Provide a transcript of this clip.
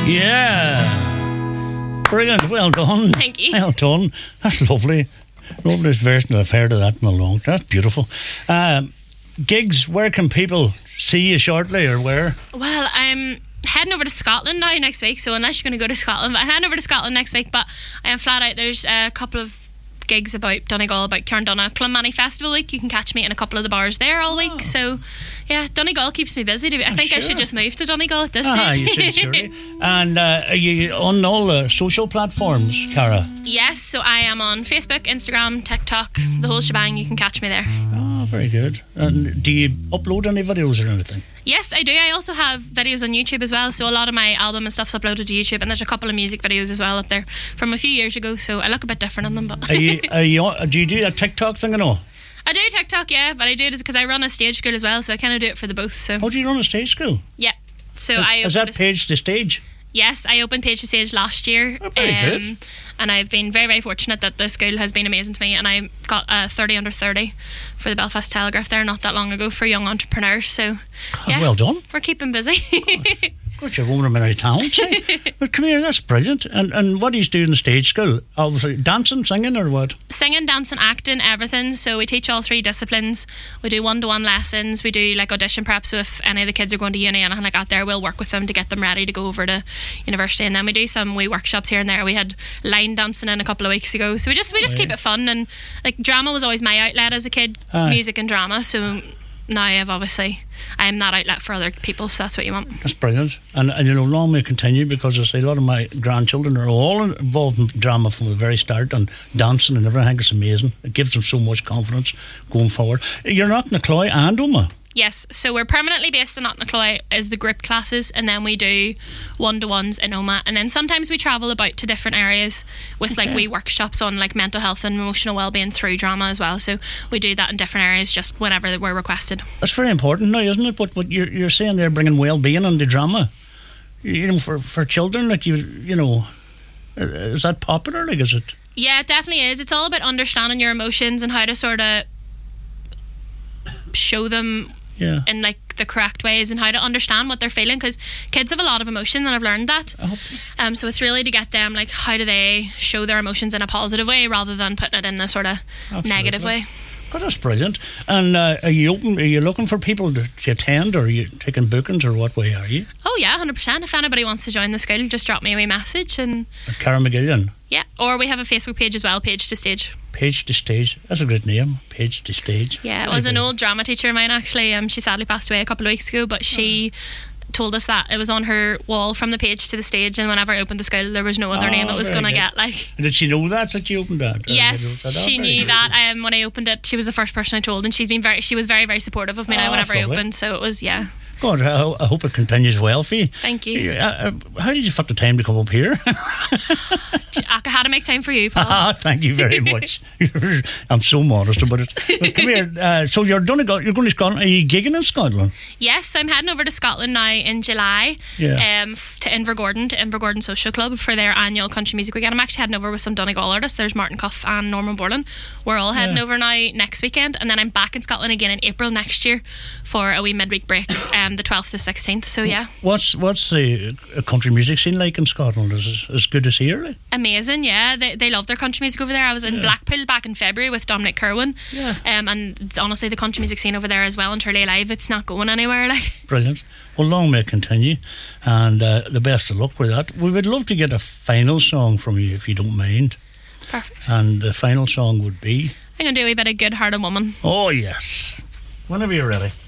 Yeah. Brilliant. Well done. Thank you. Well done. That's lovely. Loveliest version I've heard of that in a long time. That's beautiful. Gigs, where can people see you shortly or where? Well, I'm heading over to Scotland now next week, so unless you're going to go to Scotland, but I'm heading over to Scotland next week, but I am flat out. There's a couple of gigs about Donegal, about Carndonagh Clonmany Festival Week. You can catch me in a couple of the bars there all week. So yeah, Donegal keeps me busy. I think I should just move to Donegal at this stage. You should, surely. And are you on all the social platforms, Cara? Yes, so I am on Facebook, Instagram, TikTok, the whole shebang. You can catch me there. Oh, very good. And do you upload any videos or anything? Yes, I do. I also have videos on YouTube as well, so a lot of my album and stuff's uploaded to YouTube, and there's a couple of music videos as well up there from a few years ago, so I look a bit different on them. But do you do a TikTok thing or no? I do TikTok, yeah, but I do it because I run a stage school as well, so I kind of do it for the both. So. Oh, do you run a stage school? Yeah. So Is that Page to Stage? Yes, I opened Page to Stage last year. Oh, very good. And I've been very, very fortunate that the school has been amazing to me, and I got a 30 under 30 for the Belfast Telegraph there not that long ago for young entrepreneurs. So, yeah, well done. We're keeping busy. God, you're a woman of many talents. But come here, that's brilliant. And what do you do in the stage school? Obviously, dancing, singing, or what? Singing, dancing, acting, everything. So we teach all three disciplines. We do one-to-one lessons. We do like audition prep. So if any of the kids are going to uni and anything like that, there we'll work with them to get them ready to go over to university. And then we do some wee workshops here and there. We had line dancing in a couple of weeks ago. So we just keep it fun. And like drama was always my outlet as a kid, music and drama. So now I am that outlet for other people, so that's what you want. That's brilliant. And you know, long may it continue, because I say a lot of my grandchildren are all involved in drama from the very start, and dancing and everything. I think it's amazing. It gives them so much confidence going forward. You're not in Knocknacloy and Omagh. Yes, so we're permanently based in Knocknacloy as the group classes, and then we do one-to-ones in Omagh, and then sometimes we travel about to different areas with like wee workshops on like mental health and emotional well-being through drama as well. So we do that in different areas just whenever we're requested. That's very important now, isn't it? But you're saying they're bringing well-being into drama, you know, for children. Like you know, is that popular? Like, is it? Yeah, it definitely is. It's all about understanding your emotions and how to sort of show them in like the correct ways, and how to understand what they're feeling, because kids have a lot of emotion, and I've learned that. So it's really to get them like, how do they show their emotions in a positive way rather than putting it in the sort of negative way. Oh, that's brilliant. And are you looking for people to attend, or are you taking bookings, or what way are you? Oh yeah, 100%. If anybody wants to join the school, just drop me a wee message. And at Cara McGillion? Yeah, or we have a Facebook page as well, Page to Stage. Page to Stage. That's a great name, Page to Stage. Yeah, it was an old drama teacher of mine actually. She sadly passed away a couple of weeks ago, but she told us that it was on her wall from the page to the stage, and whenever I opened the school there was no other name it was going to get. Like, did she know that you opened that? Yes, she knew that. When I opened it, she was the first person I told, and she was very, very supportive of me now whenever I opened. So it was God, I hope it continues well for you. Thank you. How did you find the time to come up here? I had to make time for you, Paul. Thank you very much. I'm so modest about it. But come here. So you're going to Scotland. Are you gigging in Scotland? Yes, so I'm heading over to Scotland now in July. To Invergordon Social Club for their annual country music weekend. I'm actually heading over with some Donegal artists. There's Martin Cuff and Norman Borland. We're all heading over now next weekend, and then I'm back in Scotland again in April next year for a wee midweek break. The 12th to 16th, so yeah. What's the country music scene like in Scotland? Is it as good as here? Like? Amazing, yeah. They love their country music over there. I was in Blackpool back in February with Dominic Kerwin, and honestly the country music scene over there is well and truly alive. It's not going anywhere. Like. Brilliant. Well, long may it continue, and the best of luck with that. We would love to get a final song from you, if you don't mind. Perfect. And the final song would be? I'm going to do a wee bit of Good Hearted Woman. Oh yes, whenever you're ready.